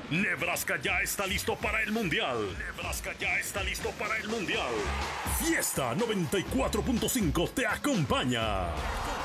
Nebraska ya está listo para el Mundial. Nebraska ya está listo para el Mundial. Fiesta 94.5 te acompaña.